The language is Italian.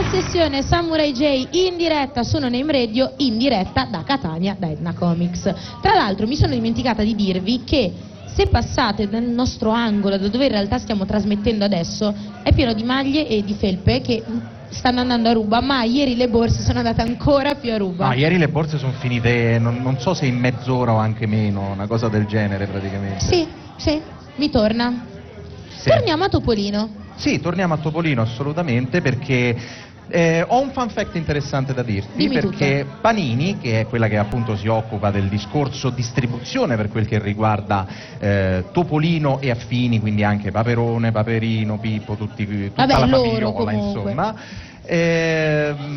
sessione Samurai J in diretta su No Name Radio, in diretta da Catania, da Edna Comics. Tra l'altro mi sono dimenticata di dirvi che se passate nel nostro angolo, da dove in realtà stiamo trasmettendo adesso, è pieno di maglie e di felpe che stanno andando a ruba, ma ieri le borse sono andate ancora più a ruba. No, ieri le borse sono finite, non so se in mezz'ora o anche meno, una cosa del genere praticamente. Sì, mi torna. Sì. Torniamo a Topolino. Sì, torniamo a Topolino assolutamente, perché ho un fun fact interessante da dirti. Dimmi perché tutto. Panini, che è quella che appunto si occupa del discorso distribuzione per quel che riguarda Topolino e affini, quindi anche Paperone, Paperino, Pippo, tutta la famigliola, insomma,